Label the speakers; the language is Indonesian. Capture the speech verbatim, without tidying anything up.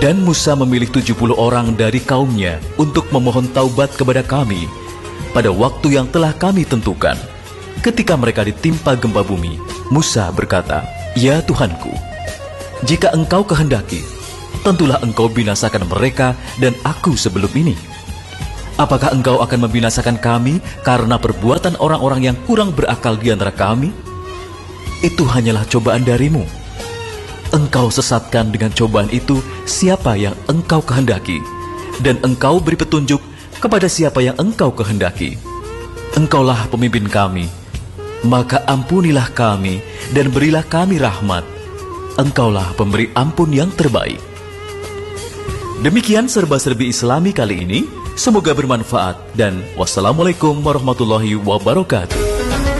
Speaker 1: Dan Musa memilih tujuh puluh orang dari kaumnya untuk memohon taubat kepada kami pada waktu yang telah kami tentukan. Ketika mereka ditimpa gempa bumi, Musa berkata, "Ya Tuhanku, jika engkau kehendaki, tentulah engkau binasakan mereka dan aku sebelum ini. Apakah engkau akan membinasakan kami karena perbuatan orang-orang yang kurang berakal di antara kami? Itu hanyalah cobaan darimu. Engkau sesatkan dengan cobaan itu siapa yang engkau kehendaki, dan engkau beri petunjuk kepada siapa yang engkau kehendaki. Engkaulah pemimpin kami, maka ampunilah kami dan berilah kami rahmat. Engkaulah pemberi ampun yang terbaik." Demikian serba-serbi Islami kali ini. Semoga bermanfaat dan wassalamualaikum warahmatullahi wabarakatuh.